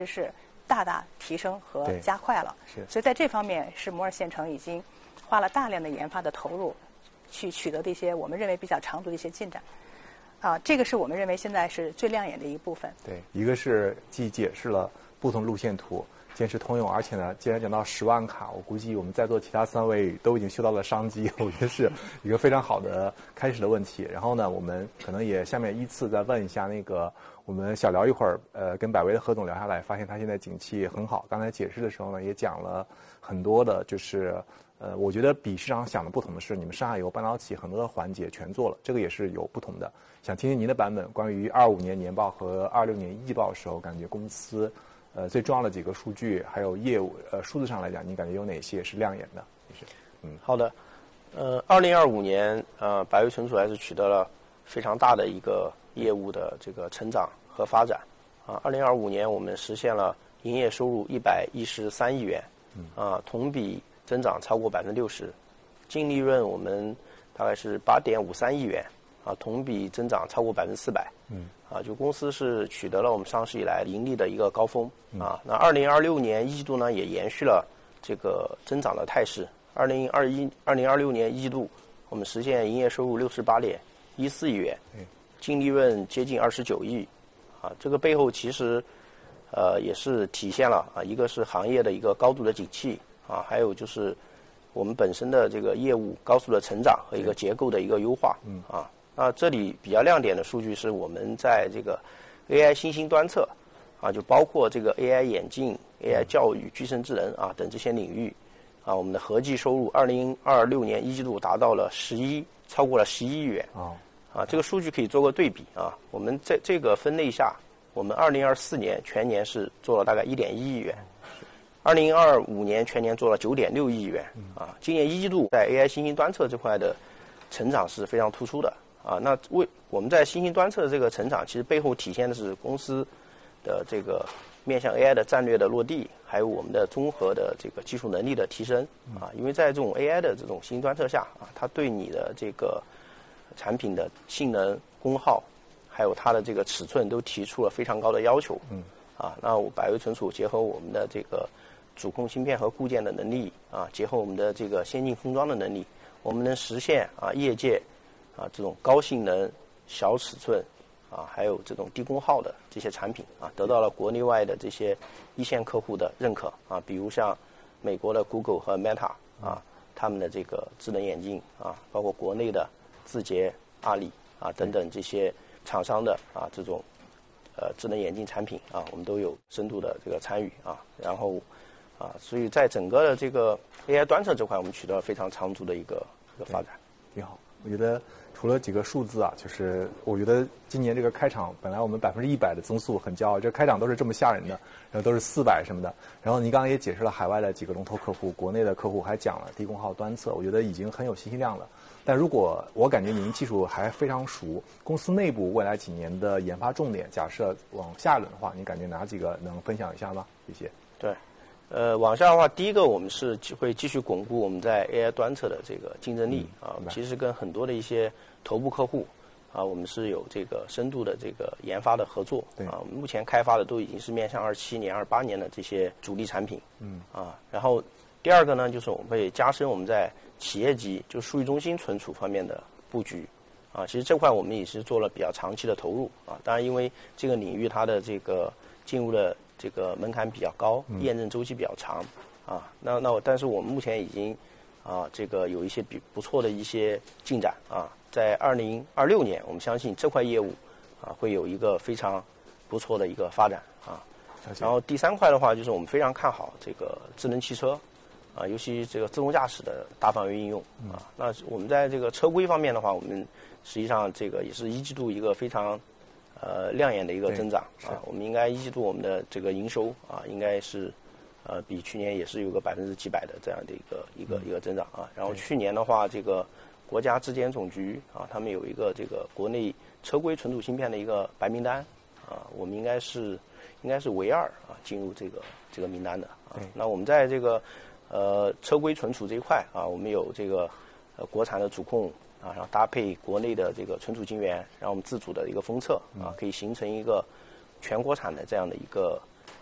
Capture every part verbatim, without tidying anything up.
是大大提升和加快了。 是， 所以在这方面是摩尔县城已经花了大量的研发的投入，去取得的一些我们认为比较长足的一些进展。啊，这个是我们认为现在是最亮眼的一部分。 对，一个是既解释了不同路线图，坚持通用，而且呢，既然讲到十万卡，我估计我们在座其他三位都已经嗅到了商机，我觉得是一个非常好的开始的问题。然后呢，我们可能也下面依次再问一下那个，我们小聊一会儿，呃，跟百威的何总聊下来，发现他现在景气很好。刚才解释的时候呢，也讲了很多的，就是呃，我觉得比市场想的不同的是，你们上下游半导体很多的环节全做了，这个也是有不同的。想听听您的版本，关于二五年年报和二六年季报的时候，感觉公司呃最重要的几个数据，还有业务呃数字上来讲，您感觉有哪些是亮眼的？也是， 嗯，好的，呃，二零二五年呃，百威存储还是取得了非常大的一个业务的这个成长和发展啊。二零二五年我们实现了营业收入一百一十三亿元，啊，同比增长超过百分之六十，净利润我们大概是八点五三亿元。啊，同比增长超过百分之四百，嗯，啊，就公司是取得了我们上市以来盈利的一个高峰，啊，那二零二六年一季度呢也延续了这个增长的态势，二零二一、二零二六年一季度我们实现营业收入六十八点一四亿元，嗯，净利润接近二十九亿，啊，这个背后其实呃也是体现了啊，一个是行业的一个高度的景气，啊，还有就是我们本身的这个业务高速的成长和一个结构的一个优化，嗯，啊。那这里比较亮点的数据是我们在这个 A I 新兴端侧啊，就包括这个 A I 眼镜、A I 教育、具身智能啊等这些领域啊，我们的合计收入二零二六年一季度达到了十一，超过了十一亿元啊。啊，这个数据可以做个对比啊。我们在这个分类下，我们二零二四年全年是做了大概一点一亿元，二零二五年全年做了九点六亿元啊。今年一季度在 A I 新兴端侧这块的成长是非常突出的。啊，那为我们在新兴端侧的这个成长，其实背后体现的是公司的这个面向 A I 的战略的落地，还有我们的综合的这个技术能力的提升啊。因为在这种 A I 的这种新兴端侧下啊，它对你的这个产品的性能、功耗，还有它的这个尺寸都提出了非常高的要求。嗯。啊，那我百威存储结合我们的这个主控芯片和固件的能力啊，结合我们的这个先进封装的能力，我们能实现啊业界啊，这种高性能、小尺寸，啊，还有这种低功耗的这些产品啊，得到了国内外的这些一线客户的认可啊，比如像美国的 Google 和 Meta 啊，他们的这个智能眼镜啊，包括国内的字节、阿里啊等等这些厂商的啊这种呃智能眼镜产品啊，我们都有深度的这个参与啊，然后啊，所以在整个的这个 A I 端侧这块，我们取得了非常长足的一个一个发展。 挺好，我觉得。除了几个数字啊，就是我觉得今年这个开场，本来我们百分之一百的增速很骄傲，这开场都是这么吓人的，然后都是四百什么的。然后您刚刚也解释了海外的几个龙头客户，国内的客户还讲了低功耗端侧，我觉得已经很有信息量了。但如果我感觉您技术还非常熟，公司内部未来几年的研发重点，假设往下轮的话，您感觉哪几个能分享一下吗？谢谢。 对。呃，往下的话，第一个我们是会继续巩固我们在 A I 端侧的这个竞争力、嗯、啊。其实跟很多的一些头部客户啊，我们是有这个深度的这个研发的合作啊。我们目前开发的都已经是面向二七年、二八年的这些主力产品。嗯。啊，然后第二个呢，就是我们会加深我们在企业级就数据中心存储方面的布局啊。其实这块我们也是做了比较长期的投入啊。当然，因为这个领域它的这个进入了。这个门槛比较高，验证周期比较长，啊，那那我但是我们目前已经啊，这个有一些比不错的一些进展啊，在二零二六年，我们相信这块业务啊会有一个非常不错的一个发展啊。然后第三块的话，就是我们非常看好这个智能汽车啊，尤其这个自动驾驶的大范围应用啊。那我们在这个车规方面的话，我们实际上这个也是一季度一个非常。呃，亮眼的一个增长啊，我们应该一季度我们的这个营收啊，应该是呃比去年也是有个百分之几百的这样的一个一个一个增长啊。然后去年的话，这个国家质检总局啊，他们有一个这个国内车规存储芯片的一个白名单啊，我们应该是应该是唯二啊进入这个这个名单的啊。那我们在这个呃车规存储这一块啊，我们有这个呃国产的主控。啊，然后搭配国内的这个存储晶圆，然后我们自主的一个封测啊，可以形成一个全国产的这样的一个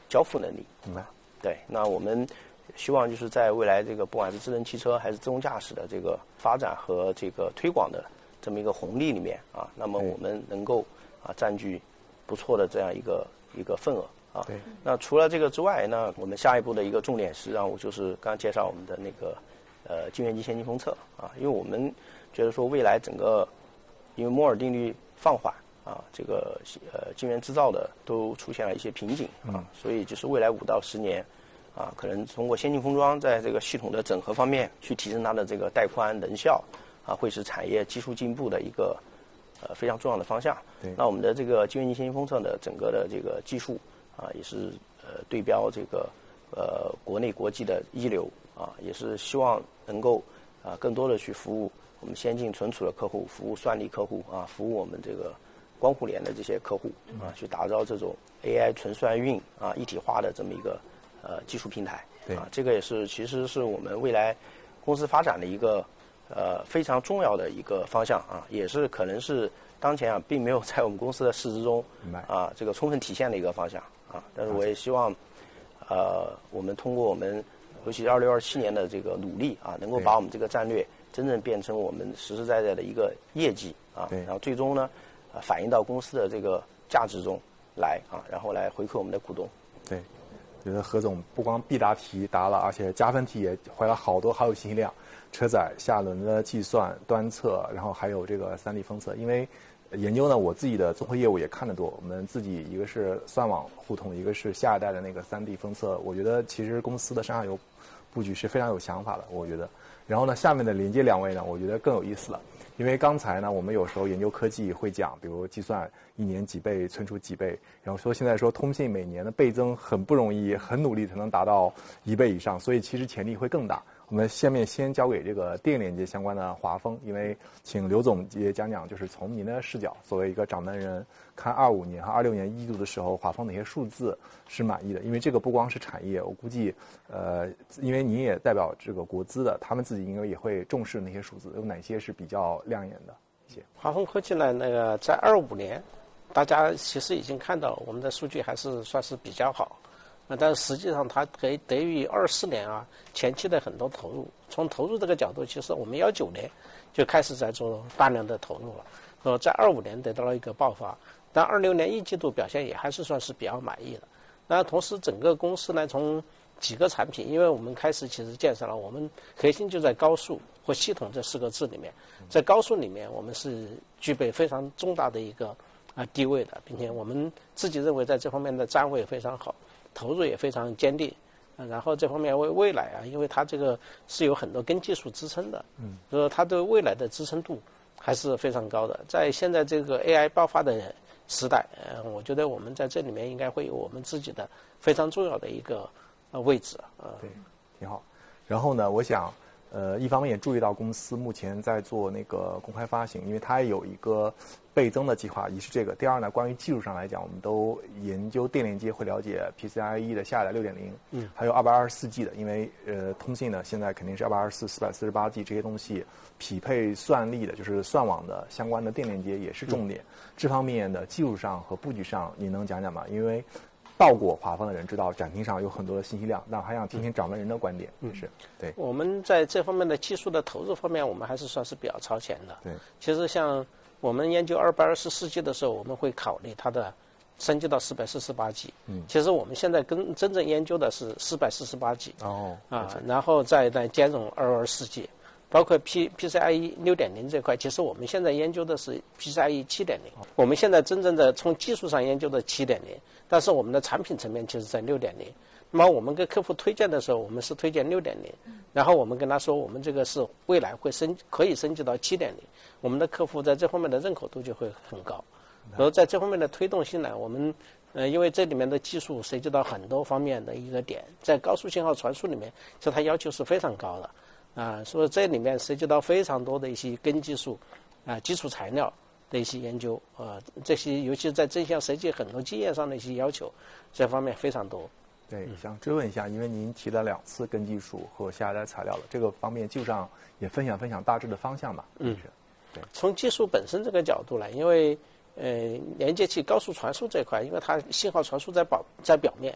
交付能力。 明白。 对，那我们希望就是在未来这个不管是智能汽车还是自动驾驶的这个发展和这个推广的这么一个红利里面啊，那么我们能够啊占据不错的这样一个一个份额啊。 对。 那除了这个之外，那我们下一步的一个重点实际上我就是刚刚介绍我们的那个呃晶圆机先进封测啊，因为我们觉得说未来整个因为摩尔定律放缓啊，这个呃晶圆制造的都出现了一些瓶颈啊，所以就是未来五到十年啊，可能通过先进封装在这个系统的整合方面去提升它的这个带宽能效啊，会是产业技术进步的一个呃非常重要的方向。 对。 那我们的这个晶圆机先进封测的整个的这个技术啊，也是呃对标这个呃国内国际的一流啊，也是希望能够啊更多的去服务我们先进存储的客户，服务算力客户啊，服务我们这个光互联的这些客户啊，去打造这种 A I 纯算运啊一体化的这么一个呃技术平台。 对。 啊，这个也是其实是我们未来公司发展的一个呃非常重要的一个方向啊，也是可能是当前啊并没有在我们公司的市值中啊这个充分体现的一个方向啊。但是我也希望呃我们通过我们尤其是二六二七年的这个努力啊，能够把我们这个战略真正变成我们实实在在的一个业绩啊，然后最终呢，啊反映到公司的这个价值中来啊，然后来回馈我们的股东。 对，觉得何总不光必答题答了，而且加分题也回了好多，好有信息量。车载、下轮的计算、端测，然后还有这个三 D 封测。因为研究呢，我自己的综合业务也看得多。我们自己一个是算网互通，一个是下一代的那个三 D 封测。我觉得其实公司的上下游布局是非常有想法的，我觉得。然后呢，下面的连接两位呢，我觉得更有意思了。因为刚才呢，我们有时候研究科技会讲，比如计算一年几倍，存储几倍，然后说现在说通信每年的倍增很不容易，很努力才能达到一倍以上，所以其实潜力会更大。我们下面先交给这个电连接相关的华峰，因为请刘总也讲讲，就是从您的视角，作为一个掌门人，看二五年和二六年一季度的时候，华峰哪些数字是满意的？因为这个不光是产业，我估计，呃，因为您也代表这个国资的，他们自己应该也会重视那些数字，有哪些是比较亮眼的？一些。 华丰科技呢，那个在二五年，大家其实已经看到我们的数据还是算是比较好。那但是实际上，它得得益于二四年啊前期的很多投入。从投入这个角度，其实我们幺九年就开始在做大量的投入了，呃，在二五年得到了一个爆发。但二六年一季度表现也还是算是比较满意的。那同时，整个公司呢，从几个产品，因为我们开始其实建设了，我们核心就在高速或系统这四个字里面。在高速里面，我们是具备非常重大的一个啊地位的，并且我们自己认为在这方面的站位非常好。投入也非常坚定，然后这方面为未来啊，因为它这个是有很多根技术支撑的，嗯，所以它对未来的支撑度还是非常高的。在现在这个 A I 爆发的时代，呃，我觉得我们在这里面应该会有我们自己的非常重要的一个呃位置啊。 对，挺好。然后呢，我想。呃，一方面也注意到公司目前在做那个公开发行，因为它有一个倍增的计划，一是这个。第二呢，关于技术上来讲，我们都研究电连接会了解 P C I E 的下一代 六点零， 嗯，还有二百二十四 G 的，因为呃通信呢现在肯定是二百二十四、四百四十八 G 这些东西匹配算力的，就是算网的相关的电连接也是重点。嗯、这方面的技术上和布局上，你能讲讲吗？因为到过华丰的人知道展厅上有很多的信息量，那还想听听掌门人的观点。嗯，是对。 我们在这方面的技术的投入方面，我们还是算是比较超前的。 对， 其实像我们研究二百二十四 G 的时候，我们会考虑它的升级到四百四十八 G。嗯，其实我们现在跟真正研究的是四百四十八 G。 哦， 啊，然后再来兼容二二四 G。包括 P PCIe 六点零这块，其实我们现在研究的是 PCIe 七点零。我们现在真正的从技术上研究的七点零，但是我们的产品层面其实在六点零。那么我们跟客户推荐的时候，我们是推荐六点零，然后我们跟他说，我们这个是未来会升可以升级到七点零，我们的客户在这方面的认可度就会很高。然后在这方面的推动性呢，我们呃，因为这里面的技术涉及到很多方面的一个点，在高速信号传输里面，其实它要求是非常高的。啊，所以这里面涉及到非常多的一些根技术，啊，基础材料的一些研究，啊，这些尤其在正向设计很多经验上的一些要求，这方面非常多。 对，想追问一下，因为您提了两次根技术和下一代材料了，这个方面技术上也分享分享大致的方向吧。 嗯，对。从技术本身这个角度来，因为呃连接器高速传输这块，因为它信号传输在表在表面。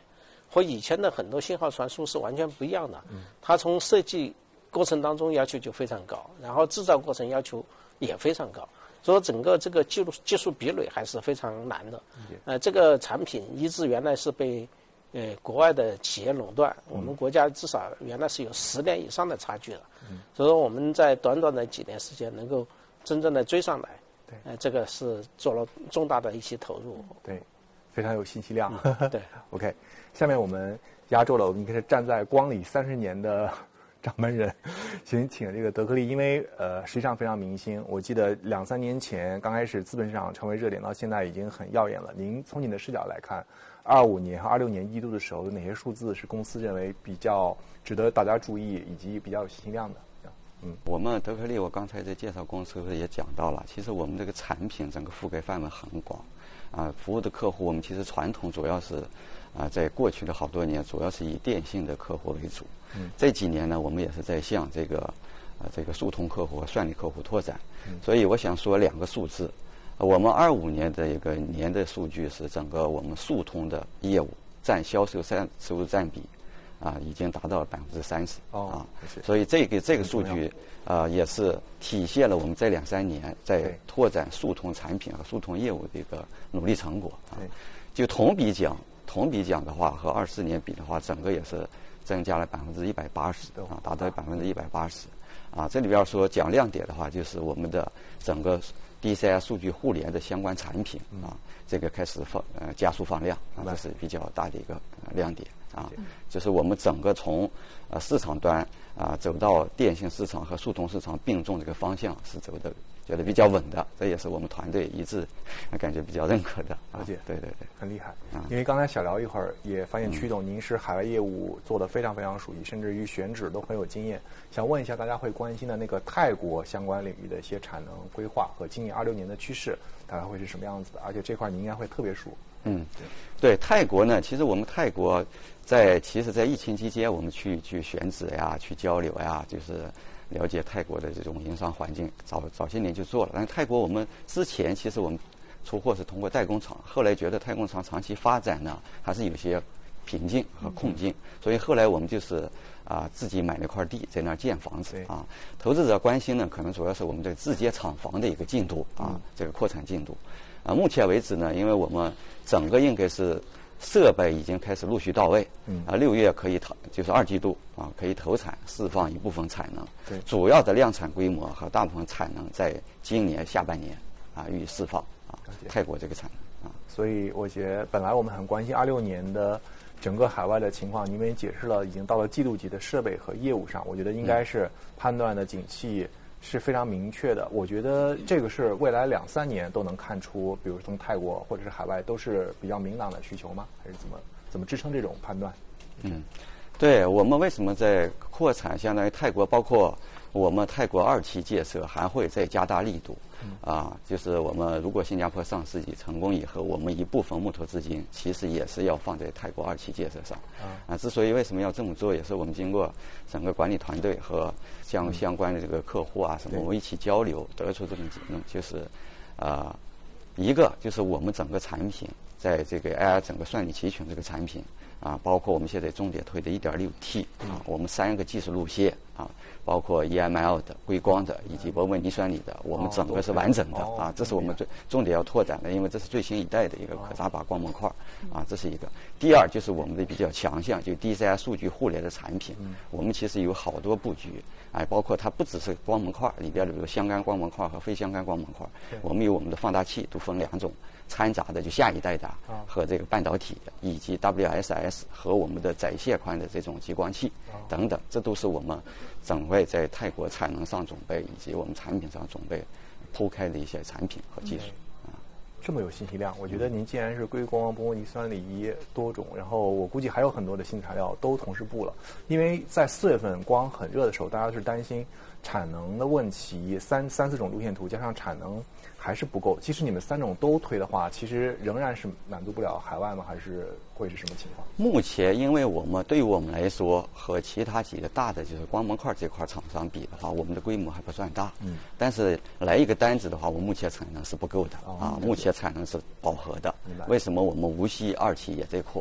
和以前的很多信号传输是完全不一样的。它从设计过程当中要求就非常高，然后制造过程要求也非常高，所以整个这个技术技术壁垒还是非常难的。呃，这个产品一直原来是被呃国外的企业垄断，我们国家至少原来是有十年以上的差距的。所以说我们在短短的几年时间能够真正的追上来，呃，这个是做了重大的一些投入。 对，非常有信息量。 嗯、对 ，OK， 下面我们压轴了，我们应该是站在光里三十年的掌门人，请请这个德克利，因为呃实际上非常明星。我记得两三年前刚开始资本市场成为热点，到现在已经很耀眼了。您从你的视角来看，二五年和二六年一季度的时候，有哪些数字是公司认为比较值得大家注意，以及比较有信息量的？ 嗯，我们德克利，我刚才在介绍公司也讲到了，其实我们这个产品整个覆盖范围很广，啊，服务的客户我们其实传统主要是，啊，在过去的好多年主要是以电信的客户为主，嗯，这几年呢，我们也是在向这个，呃，这个速通客户和算力客户拓展，嗯，所以我想说两个数字，我们二五年的一个年的数据是整个我们速通的业务占销售占收入占比。啊，已经达到了百分之三十啊，所以这个这个数据啊、呃，也是体现了我们这两三年在拓展速通产品和速通业务的一个努力成果啊。就同比讲，同比讲的话，和二四年比的话，整个也是增加了百分之一百八十啊，达到百分之一百八十啊。这里边说讲亮点的话，就是我们的整个 D C I 数据互联的相关产品啊，这个开始放呃加速放量啊，这是比较大的一个、呃、亮点。啊，就是我们整个从呃市场端啊走到电信市场和速通市场并重这个方向是走的觉得比较稳的，这也是我们团队一致感觉比较认可的。 了解， 对对对， 很厉害。啊、因为刚才小聊一会儿也发现曲总您是海外业务做得非常非常熟悉，甚至于选址都很有经验。想问一下大家会关心的那个泰国相关领域的一些产能规划和今年二六年的趋势，大概会是什么样子的？而且这块您应该会特别熟。 嗯，对泰国呢，其实我们泰国在其实，在疫情期间，我们去去选址呀，去交流呀，就是了解泰国的这种营商环境，早早些年就做了。但是泰国我们之前其实我们出货是通过代工厂，后来觉得代工厂长期发展呢，还是有些瓶颈和困境，所以后来我们就是啊自己买了块地，在那儿建房子啊。投资者关心呢，可能主要是我们这个自建厂房的一个进度啊，这个扩产进度。啊，目前为止呢，因为我们整个应该是设备已经开始陆续到位，嗯，啊，六月可以投，就是二季度啊可以投产，释放一部分产能，对，主要的量产规模和大部分产能在今年下半年啊予以释放啊，泰国这个产能啊， 所以我觉得本来我们很关心二六年的整个海外的情况，您们也解释了，已经到了季度级的设备和业务上，我觉得应该是判断的景气是非常明确的。我觉得这个是未来两三年都能看出，比如从泰国或者是海外都是比较明朗的需求吗？还是怎么怎么支撑这种判断？ 嗯，对我们为什么在扩产，相当于泰国，包括我们泰国二期建设还会再加大力度。啊，就是我们如果新加坡上市成功以后，我们一部分募投资金其实也是要放在泰国二期建设上。啊，之所以为什么要这么做，也是我们经过整个管理团队和相相关的这个客户啊什么，我们一起交流得出这种结论，就是啊，一个就是我们整个产品在这个 A I 整个算力集群这个产品啊，包括我们现在重点推的 一点六 T 啊，我们三个技术路线啊。包括 E M L 的、硅光的以及波纹逆算力的，我们整个是完整的啊，这是我们最重点要拓展的，因为这是最新一代的一个可扎把光模块啊，这是一个。第二就是我们的比较强项，就 D C I 数据互联的产品，我们其实有好多布局，哎，包括它不只是光模块里边的，比如相干光模块和非相干光模块，我们有我们的放大器都分两种。掺杂的就下一代的和这个半导体的，以及 W S S 和我们的载线宽的这种激光器等等，这都是我们整个在泰国产能上准备以及我们产品上准备铺开的一些产品和技术。 这么有信息量，我觉得您既然是硅光、波纹逆算力多种，然后我估计还有很多的新材料都同时布了。因为在四月份光很热的时候，大家是担心产能的问题，三三四种路线图加上产能还是不够。其实你们三种都推的话，其实仍然是满足不了海外吗？还是会是什么情况？ 目前，因为我们对于我们来说，和其他几个大的就是光模块这块厂商比的话，我们的规模还不算大。嗯。但是来一个单子的话，我目前产能是不够的、哦、啊，目前产能是饱和的。为什么我们无锡二期也在扩？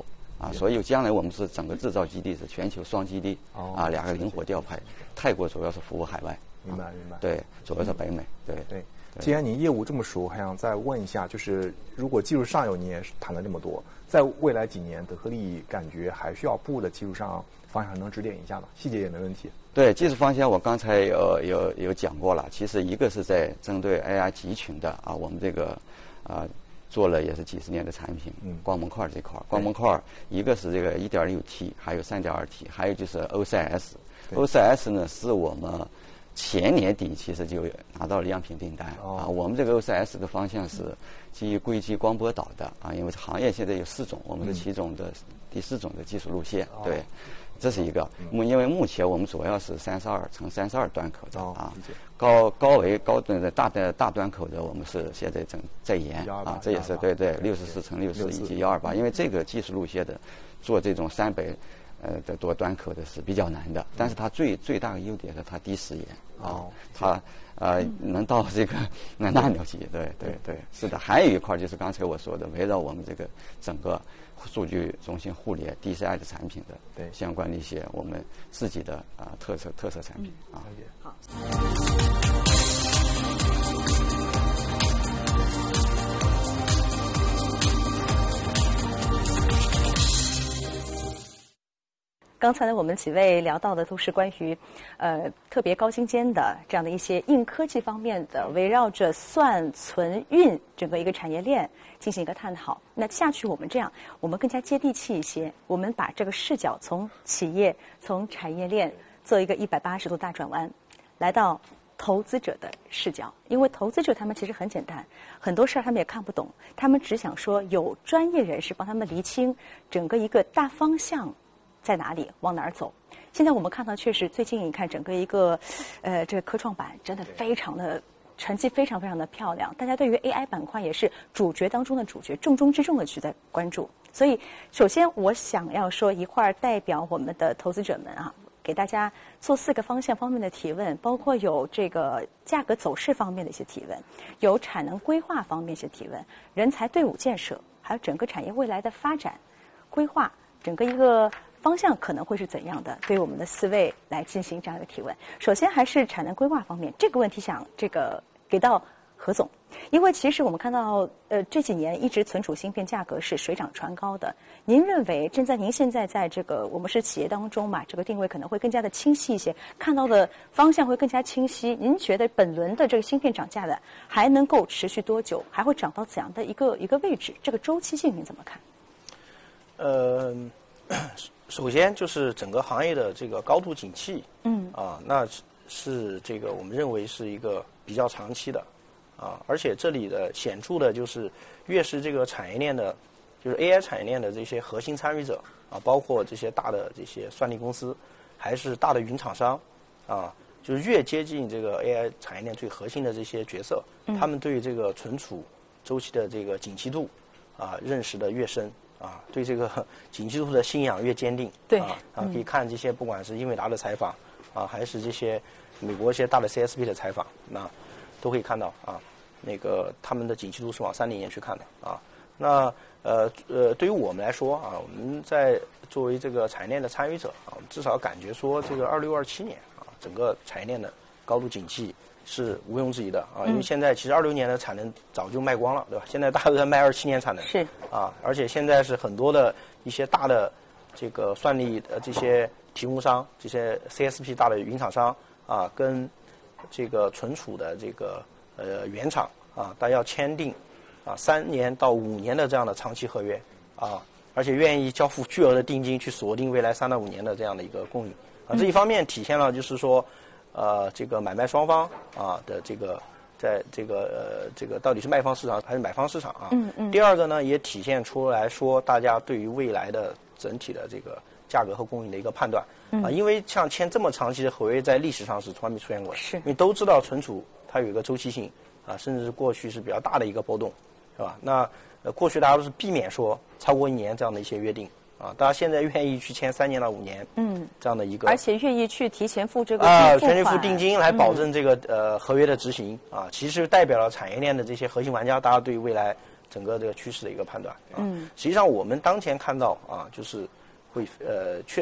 啊，所以将来我们是整个制造基地是全球双基地， 哦啊，两个灵活调派。泰国主要是服务海外， 明白明白。 对，主要是北美，对对。既然您业务这么熟，还想再问一下，就是如果技术上游您也谈了这么多，在未来几年，德克利感觉还需要布的技术上方向能指点一下吗？细节也没问题。 对，技术方向我刚才有有有讲过了。其实一个是在针对 A I 集群的啊，我们这个啊做了也是几十年的产品，嗯，光模块这块，光模块一个是这个 一点六 T， 还有 三点二 T， 还有就是 O C S。O C S 呢是我们前年底其实就拿到了样品订单、哦、啊。我们这个 O C S 的方向是基于硅基光波导的啊，因为行业现在有四种，我们是其中的、嗯、第四种的技术路线，哦、对。这是一个，嗯、因为目前我们主要是三十二乘三十二端口的、哦、啊，高高维高端的大的大端口的，我们是现在正在研啊，这也是对对六十四乘六十以及幺二八，因为这个技术路线的做这种三百呃的多端口的是比较难的，但是它最最大的优点是它低时延啊，它呃能到这个那纳纽级，对对对，是的。还有一块就是刚才我说的，围绕我们这个整个数据中心互联 D C I 的产品的对相关的一些我们自己的啊、呃、特色特色产品、嗯、啊。好。 刚才呢，我们几位聊到的都是关于，呃，特别高精尖的这样的一些硬科技方面的，围绕着算、存、运整个一个产业链进行一个探讨。那下去我们这样，我们更加接地气一些，我们把这个视角从企业、从产业链做一个一百八十度大转弯，来到投资者的视角。因为投资者他们其实很简单，很多事儿他们也看不懂，他们只想说有专业人士帮他们厘清整个一个大方向在哪里，往哪儿走。现在我们看到，确实最近你看整个一个，呃，这个科创板真的非常的成绩非常非常的漂亮，大家对于 A I 板块也是主角当中的主角，重中之重的去在关注。所以，首先我想要说一块儿代表我们的投资者们啊，给大家做四个方向方面的提问，包括有这个价格走势方面的一些提问，有产能规划方面一些提问，人才队伍建设，还有整个产业未来的发展规划，整个一个方向可能会是怎样的？对于我们的四位来进行这样一个提问。首先还是产能规划方面，这个问题想这个给到何总，因为其实我们看到，呃，这几年一直存储芯片价格是水涨船高的。您认为，正在您现在在这个我们是企业当中嘛，这个定位可能会更加的清晰一些，看到的方向会更加清晰。您觉得本轮的这个芯片涨价的还能够持续多久？还会涨到怎样的一个一个位置？这个周期性您怎么看？ 呃。首先就是整个行业的这个高度景气，嗯啊，那是这个我们认为是一个比较长期的，啊，而且这里的显著的就是越是这个产业链的，就是 A I 产业链的这些核心参与者啊，包括这些大的这些算力公司，还是大的云厂商，啊，就是越接近这个 A I 产业链最核心的这些角色，嗯、他们对这个存储周期的这个景气度啊认识的越深。啊，对这个景气度的信仰越坚定。 对啊，啊，可以看这些不管是英伟达的采访啊，还是这些美国一些大的 C S P 的采访，那都可以看到啊，那个他们的景气度是往三零年去看的啊。那呃呃，对于我们来说啊，我们在作为这个产业链的参与者啊，我们至少感觉说这个二六二七年啊，整个产业链的高度景气是毋庸置疑的啊，因为现在其实二六年的产能早就卖光了，对吧？现在大家都在卖二七年产能， 是啊，而且现在是很多的一些大的这个算力的这些提供商，这些 C S P 大的云厂商啊，跟这个存储的这个呃原厂啊，大家要签订啊三年到五年的这样的长期合约啊，而且愿意交付巨额的定金去锁定未来三到五年的这样的一个供应啊，这一方面体现了就是说。呃，这个买卖双方啊的这个，在这个呃这个到底是卖方市场还是买方市场啊？嗯嗯。第二个呢，也体现出来说，大家对于未来的整体的这个价格和供应的一个判断、嗯、啊，因为像签这么长期的合约，在历史上是从来没出现过的。 是。 因为都知道存储它有一个周期性啊，甚至是过去是比较大的一个波动，是吧？那呃过去大家都是避免说超过一年这样的一些约定。啊，大家现在愿意去签三年到五年，嗯，这样的一个， 而且愿意去提前付这个啊，全力付定金来保证这个、嗯、呃合约的执行啊，其实代表了产业链的这些核心玩家，大家对于未来整个这个趋势的一个判断。啊、 嗯， 实际上我们当前看到啊，就是会呃确。